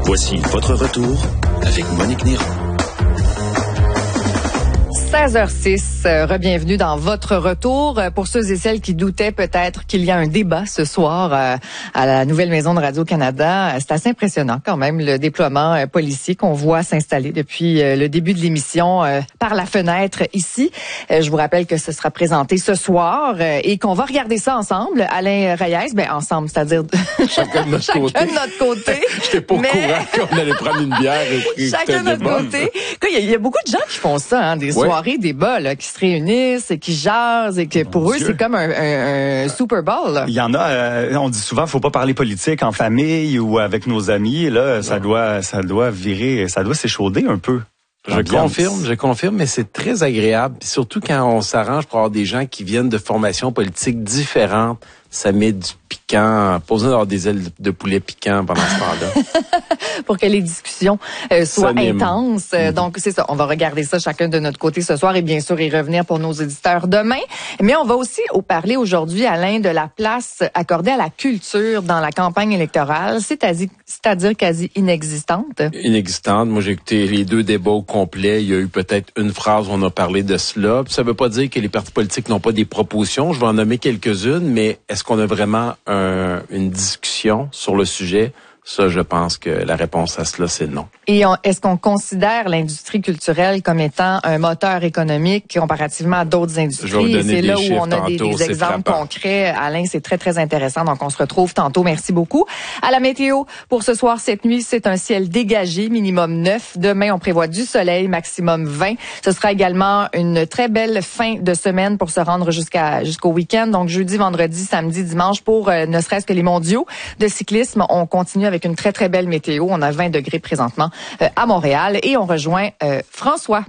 Voici votre retour avec Monique Néron. 16h06, bienvenue dans votre retour. Pour ceux et celles qui doutaient peut-être qu'il y a un débat ce soir à la nouvelle maison de Radio-Canada, c'est assez impressionnant quand même le déploiement policier qu'on voit s'installer depuis le début de l'émission par la fenêtre ici. Je vous rappelle que ce sera présenté ce soir et qu'on va regarder ça ensemble. Alain Reyes, ensemble, c'est-à-dire chacun de notre côté. J'étais pas au courant qu'on allait prendre une bière et chacun de notre côté. Il y a beaucoup de gens qui font ça, des soirées, débats, là, qui se réunissent et qui jasent et que pour eux, c'est comme un Super Bowl. Là. Il y en a, on dit souvent, faut pas parler politique en famille ou avec nos amis. Là, ça doit virer, ça doit s'échauder un peu. Je confirme, mais c'est très agréable. Puis surtout quand on s'arrange pour avoir des gens qui viennent de formations politiques différentes, ça met du piquant. Pas besoin d'avoir des ailes de poulet piquant pendant ce temps-là. Pour que les discussions soient intenses. Donc, c'est ça. On va regarder ça chacun de notre côté ce soir et bien sûr y revenir pour nos éditeurs demain. Mais on va aussi parler aujourd'hui, Alain, de la place accordée à la culture dans la campagne électorale, c'est-à-dire quasi inexistante. Inexistante. Moi, j'ai écouté les deux débats au complet. Il y a eu peut-être une phrase où on a parlé de cela. Puis ça veut pas dire que les partis politiques n'ont pas des propositions. Je vais en nommer quelques-unes, mais est-ce qu'on a vraiment une discussion sur le sujet? Ça, je pense que la réponse à cela, c'est non. Et est-ce qu'on considère l'industrie culturelle comme étant un moteur économique comparativement à d'autres industries? Et c'est là où on a des exemples concrets. Alain, c'est très, très intéressant. Donc, on se retrouve tantôt. Merci beaucoup. À la météo, pour ce soir, cette nuit, c'est un ciel dégagé, minimum 9. Demain, on prévoit du soleil, maximum 20. Ce sera également une très belle fin de semaine pour se rendre jusqu'au week-end. Donc, jeudi, vendredi, samedi, dimanche, pour ne serait-ce que les mondiaux de cyclisme. On continue avec une très, très belle météo. On a 20 degrés présentement à Montréal et on rejoint François.